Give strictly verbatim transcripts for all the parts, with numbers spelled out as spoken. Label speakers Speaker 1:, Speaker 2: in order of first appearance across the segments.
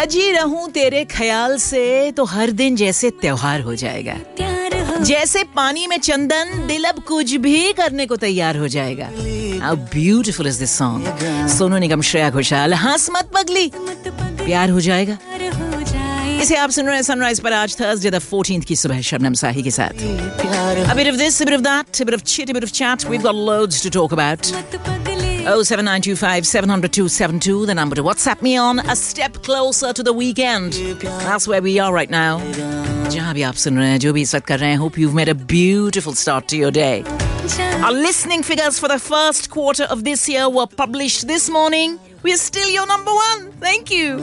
Speaker 1: सजी रहूं तेरे ख्याल से तो हर दिन जैसे त्योहार हो जाएगा, जैसे पानी में चंदन दिल अब कुछ भी करने को तैयार हो जाएगा. How beautiful is this song? Sonu Nigam, Shreya Ghoshal. हंस मत पगली, प्यार हो जाएगा. इसे आप सुन रहे हैं सनराइज पर आज थर्सडे द fourteenth की सुबह शबनम साही के साथ. A bit of this, a bit of that, a bit of chit, a bit of chat. We've got loads to talk about. oh seven nine two five seven zero zero two seven two, the number to WhatsApp me on. A step closer to the weekend. That's where we are right now. जहाँ भी आप सुन रहे हैं, जो भी इस वक्त कर रहे हैं, hope you've made a beautiful start to your day. Our listening figures for the first quarter of this year were published this morning. We're still your number one. Thank you.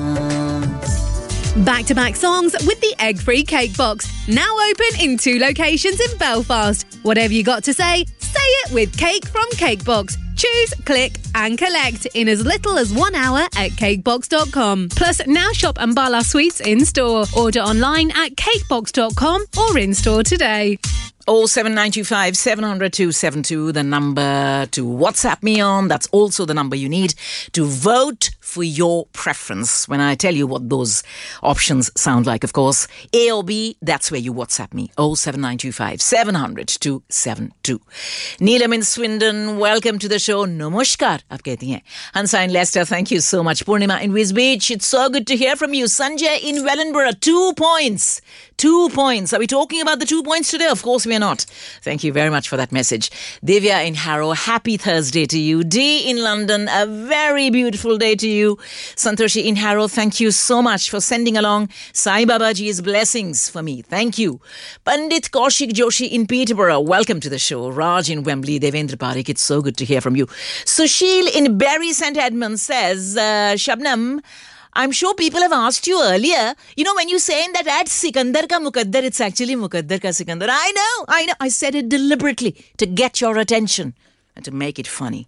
Speaker 2: Back-to-back songs with the egg-free cake box. Now open in two locations in Belfast. Whatever you got to say, say it with Cake from Cakebox. Choose, click and collect in as little as one hour at cakebox dot com. Plus, now shop Ambala Sweets in-store. Order online at cakebox dot com or in-store today.
Speaker 1: oh seven nine two five seven zero zero two seven two, the number to WhatsApp me on. That's also the number you need to vote for your preference. When I tell you what those options sound like, of course, A or B, that's where you WhatsApp me. oh seven nine two five seven zero zero two seven two. Neelam in Swindon, welcome to the show. Namaskar, aap kehti hain. Hansa in Leicester, thank you so much. Purnima in Wisbech, it's so good to hear from you. Sanjay in Wellingborough, two points. Two points. Are we talking about the two points today? Of course we are not. Thank you very much for that message. Divya in Harrow, happy Thursday to you. D in London, a very beautiful day to you. Santoshi in Harrow, thank you so much for sending along Sai Babaji's blessings for me. Thank you. Pandit Kaushik Joshi in Peterborough, welcome to the show. Raj in Wembley, Devendra Parik, it's so good to hear from you. Sushil in Bury Saint Edmunds says, uh, Shabnam, I'm sure people have asked you earlier, you know, when you say in that ad, Sikandar ka Mukaddar, it's actually Mukaddar ka Sikandar. I know, I know. I said it deliberately to get your attention and to make it funny.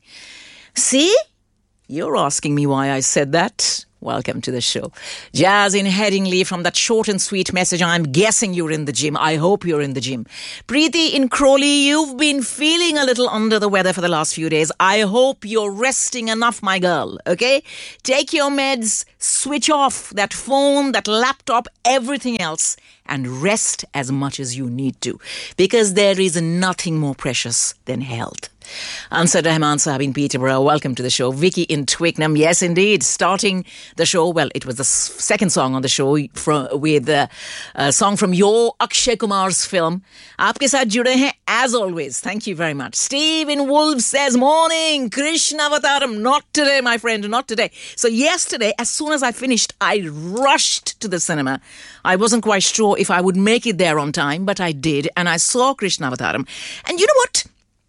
Speaker 1: See? You're asking me why I said that. Welcome to the show. Jazz in Headingley, from that short and sweet message, I'm guessing you're in the gym. I hope you're in the gym. Preeti in Crawley, you've been feeling a little under the weather for the last few days. I hope you're resting enough, my girl, okay? Take your meds, switch off that phone, that laptop, everything else, and rest as much as you need to, because there is nothing more precious than health. Ansar Rahman Sahab in Peterborough, welcome to the show. Vicky in Twickenham, yes indeed, starting the show, well, it was the second song on the show from, with uh, a song from your Akshay Kumar's film. Aapke saath jude hain as always. Thank you very much. Steve in Wolves says, morning, Krishna Avataram. Not today, my friend, not today. So yesterday, as soon as I finished, I rushed to the cinema. I wasn't quite sure if I would make it there on time, but I did, and I saw Krishna Avataram. And you know what?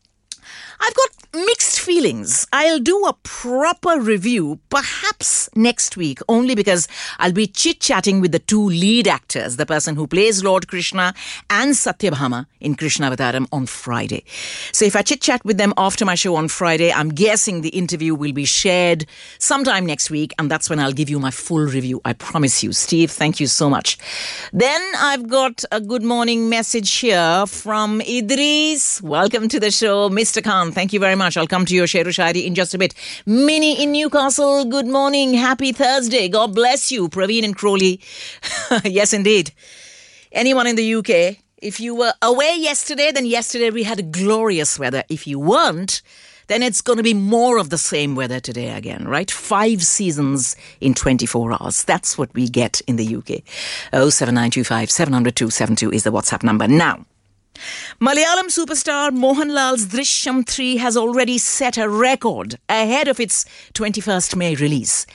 Speaker 1: I've got mixed feelings. I'll do a proper review perhaps next week, only because I'll be chit-chatting with the two lead actors, the person who plays Lord Krishna and Satyabhama in Krishna Avataram on Friday. So if I chit-chat with them after my show on Friday, I'm guessing the interview will be shared sometime next week, and that's when I'll give you my full review. I promise you. Steve, thank you so much. Then I've got a good morning message here from Idris. Welcome to the show, Mister Khan. Thank you very much. I'll come to your Sheru Shairi in just a bit. Minnie in Newcastle, good morning. Happy Thursday. God bless you. Praveen in Crawley. Yes, indeed. Anyone in the U K, if you were away yesterday, then yesterday we had glorious weather. If you weren't, then it's going to be more of the same weather today again, right? Five seasons in twenty-four hours. That's what we get in the U K. oh seven nine two five seven zero zero two seven two is the WhatsApp number. Now, Malayalam superstar Mohanlal's Drishyam three has already set a record ahead of its twenty-first May release.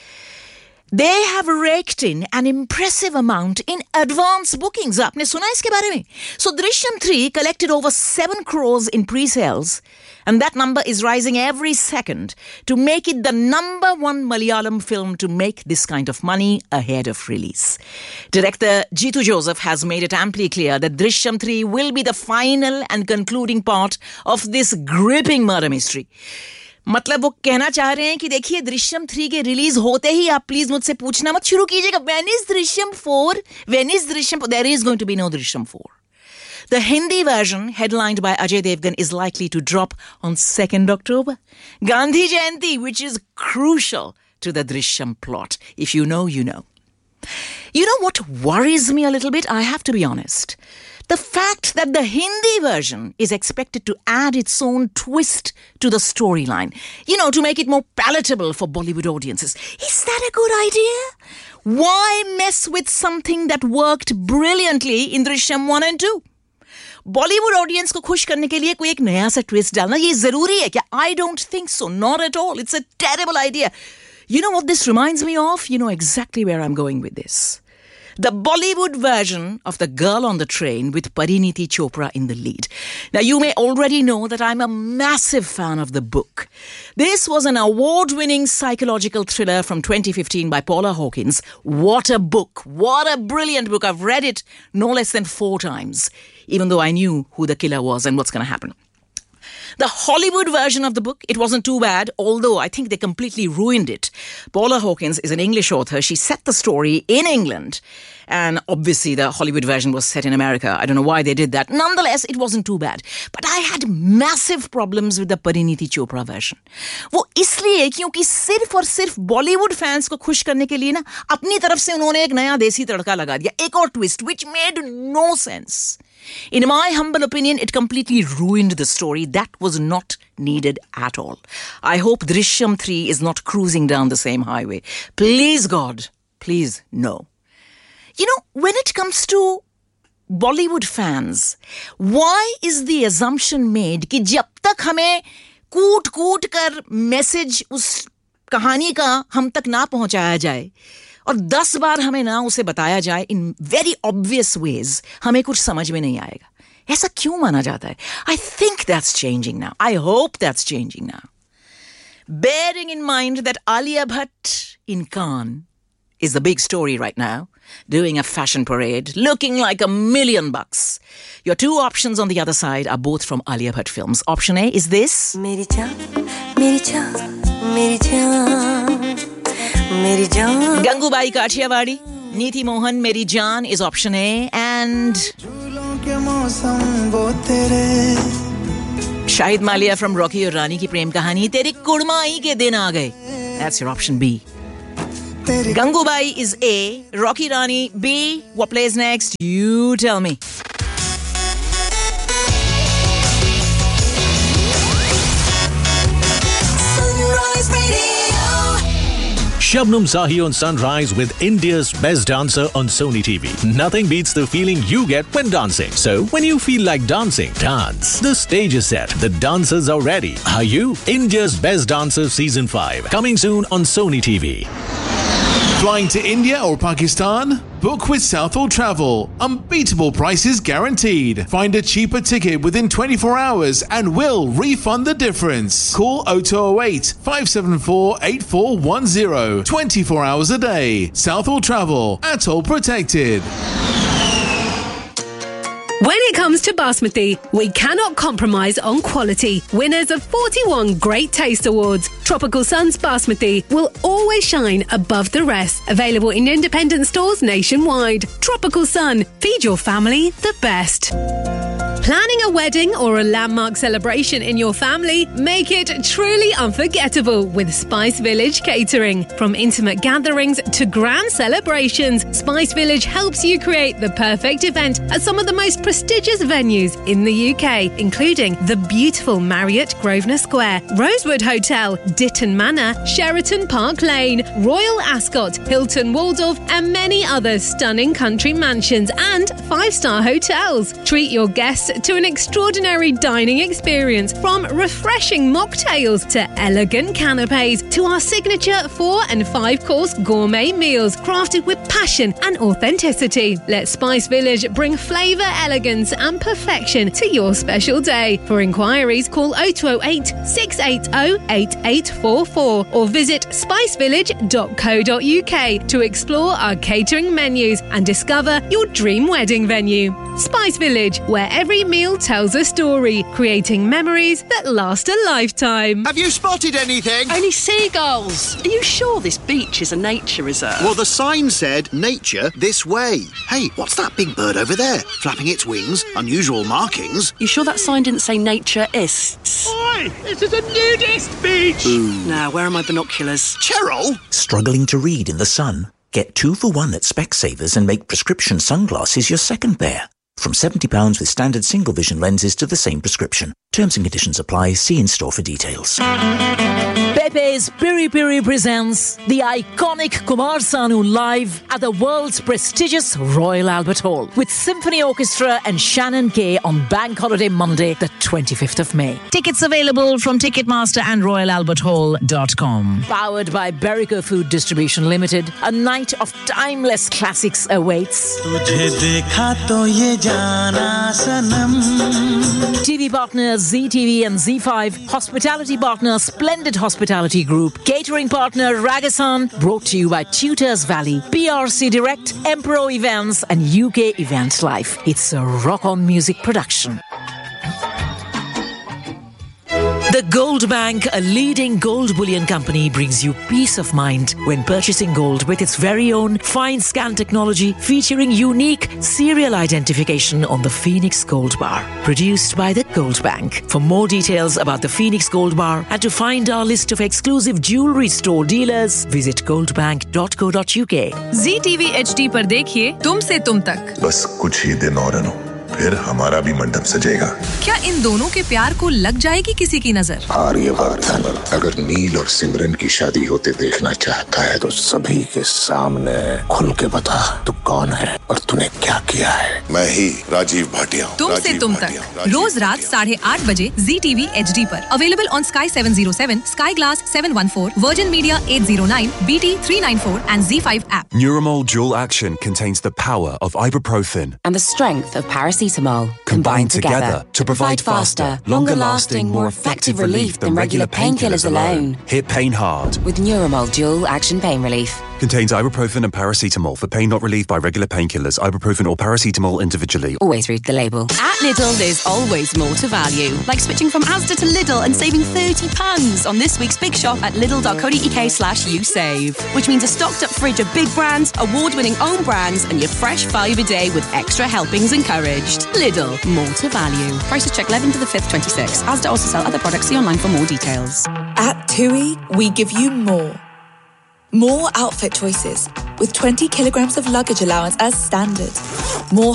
Speaker 1: They have raked in an impressive amount in advance bookings. Aapne suna iske bare mein? So Drishyam three collected over seven crores in pre-sales, and that number is rising every second to make it the number one Malayalam film to make this kind of money ahead of release. Director Jitu Joseph has made it amply clear that Drishyam three will be the final and concluding part of this gripping murder mystery. मतलब वो कहना चाह रहे हैं कि देखिए Drishyam three के release होते ही आप प्लीज मुझसे पूछना मत शुरू कीजिएगा when is Drishyam four when is Drishyam there is going to be no Drishyam four. The Hindi version, headlined by Ajay Devgan, is likely to drop on second October. Gandhi Jayanti, which is crucial to the Drishyam plot. If you know, you know. You know what worries me a little bit? I have to be honest. The fact that the Hindi version is expected to add its own twist to the storyline, you know, to make it more palatable for Bollywood audiences. Is that a good idea? Why mess with something that worked brilliantly in Drishyam one and two? Bollywood audience को खुश करने के लिए कोई एक नया सा twist डालना ये जरूरी है क्या? I don't think so. Not at all. It's a terrible idea. You know what this reminds me of? You know exactly where I'm going with this. The Bollywood version of The Girl on the Train with Parineeti Chopra in the lead. Now, you may already know that I'm a massive fan of the book. This was an award-winning psychological thriller from twenty fifteen by Paula Hawkins. What a book. What a brilliant book. I've read it no less than four times, even though I knew who the killer was and what's going to happen. The Hollywood version of the book, it wasn't too bad, although I think they completely ruined it. Paula Hawkins is an English author. She set the story in England. And obviously the Hollywood version was set in America. I don't know why they did that. Nonetheless, it wasn't too bad. But I had massive problems with the Parineeti Chopra version. वो इसलिए क्योंकि सिर्फ और सिर्फ Bollywood fans को खुश करने के लिए ना अपनी तरफ से उन्होंने एक नया देसी तड़का लगा दिया, एक और twist, which made no sense. In my humble opinion, it completely ruined the story. That was not needed at all. I hope Drishyam three is not cruising down the same highway. Please, God, please, no. You know, when it comes to Bollywood fans, why is the assumption made कि जब तक हमें कूट-कूट कर message उस कहानी का हम तक ना पहुंचाया जाए और दस बार हमें ना उसे बताया जाए in very obvious ways, हमें कुछ समझ में नहीं आएगा. ऐसा क्यों माना जाता है? I think that's changing now. I hope that's changing now. Bearing in mind that Alia Bhatt in Cannes is the big story right now, doing a fashion parade, looking like a million bucks. Your two options on the other side are both from Alia Bhatt films. Option A is this. Meri jaan, meri jaan, meri jaan, meri jaan. Gangubai Kathiawadi, Neeti Mohan, Meri Jaan is option A. And Shahid Maliya from Rocky Aur Rani Ki Prem Kahani, Tere Kudmai Ke Din Aa Gaye. That's your option B. Gangubai is A, Rocky Rani B. What plays next? You tell me.
Speaker 3: Sunrise Radio. Shabnam Zahi on Sunrise with India's best dancer on Sony T V. Nothing beats the feeling you get when dancing. So, when you feel like dancing, dance. The stage is set. The dancers are ready. Are you? India's Best Dancer Season five. Coming soon on Sony T V.
Speaker 4: Flying to India or Pakistan? Book with Southall Travel. Unbeatable prices guaranteed. Find a cheaper ticket within twenty-four hours and we'll refund the difference. Call oh two oh eight, five seven four, eight four one zero. twenty-four hours a day. Southall Travel. Atoll protected.
Speaker 2: When it comes to Basmati, we cannot compromise on quality. Winners of forty-one Great Taste Awards, Tropical Sun's Basmati will always shine above the rest. Available in independent stores nationwide. Tropical Sun, feed your family the best. Planning a wedding or a landmark celebration in your family? Make it truly unforgettable with Spice Village Catering. From intimate gatherings to grand celebrations, Spice Village helps you create the perfect event at some of the most prestigious venues in the U K, including the beautiful Marriott Grosvenor Square, Rosewood Hotel, Ditton Manor, Sheraton Park Lane, Royal Ascot, Hilton Waldorf, and many other stunning country mansions and five-star hotels. Treat your guests to an extraordinary dining experience, from refreshing mocktails to elegant canapes to our signature four and five course gourmet meals crafted with passion and authenticity. Let Spice Village bring flavour, elegance and perfection to your special day. For inquiries, call oh two oh eight, six eight oh, eight eight four four or visit spice village dot co dot uk to explore our catering menus and discover your dream wedding venue. Spice Village, where every meal tells a story, creating memories that last a lifetime.
Speaker 5: Have you spotted anything?
Speaker 6: Only seagulls. Are you sure this beach is a nature reserve?
Speaker 5: Well, the sign said, nature this way. Hey, what's that big bird over there? Flapping its wings, unusual markings.
Speaker 6: You sure that sign didn't say naturists?
Speaker 7: Oi, this is a nudist beach!
Speaker 5: Ooh.
Speaker 6: Now, where are my binoculars?
Speaker 5: Cheryl?
Speaker 8: Struggling to read in the sun?
Speaker 7: Get two for one at Specsavers and make prescription sunglasses your second pair. From seventy pounds with standard single vision lenses to the same prescription. Terms and conditions apply. See in-store for details.
Speaker 1: Pepe's Piri Piri presents the iconic Kumar Sanu live at the world's prestigious Royal Albert Hall with Symphony Orchestra and Shannon Kay on Bank Holiday Monday, the twenty-fifth of May. Tickets available from Ticketmaster and royal albert hall dot com. Powered by Berico Food Distribution Limited, a night of timeless classics awaits. T V partners Z T V and Z five, hospitality partner Splendid Hospitality Group, catering partner Ragasan, brought to you by Tutors Valley, P R C Direct, Emperor Events and U K Event Life. It's a rock-on music production. The Gold Bank, a leading gold bullion company, brings you peace of mind when purchasing gold with its very own fine scan technology featuring unique serial identification on the Phoenix Gold Bar. Produced by the Gold Bank. For more details about the Phoenix Gold Bar and to find our list of exclusive jewelry store dealers, visit gold bank dot co dot u k.
Speaker 2: Z T V H D पर देखिए तुम से तुम तक.
Speaker 8: बस कुछ ही दिन और अनु, फिर हमारा भी मंडप सजेगा.
Speaker 2: क्या इन दोनों के प्यार को लग जाएगी किसी की नजर?
Speaker 8: आर्यवर्धन अगर नील और सिमरन की शादी होते देखना चाहता है तो सभी के सामने खुल के बता तू कौन है और तूने क्या किया है. मैं ही राजीव भाटिया.
Speaker 2: तुम से तुम तक रोज रात साढ़े आठ बजे Z T V H D पर. Available on Sky seven oh seven, Sky Glass seven one four, Virgin Media eight oh nine, B T three ninety-four and Z five app.
Speaker 9: Nuromol Dual Action contains the power of ibuprofen
Speaker 10: and the strength of paracetamol
Speaker 9: combined, combined together, together to provide faster, longer-lasting, more effective relief than regular painkillers alone. Hit pain hard
Speaker 10: with Nuromol Dual Action Pain Relief.
Speaker 9: Contains ibuprofen and paracetamol for pain not relieved by regular painkillers. Ibuprofen or paracetamol individually.
Speaker 10: Always read the label.
Speaker 6: At Lidl, there's always more to value. Like switching from Asda to Lidl and saving thirty pounds on this week's big shop at lidl dot co dot u k slash you save. Which means a stocked up fridge of big brands, award-winning own brands, and your fresh five a day with extra helpings encouraged. Lidl, more to value. Prices check eleventh to the fifth, twenty-six. Asda also sell other products. See online for more details.
Speaker 11: At TUI, we give you more. More outfit choices with twenty kilograms of luggage allowance as standard. More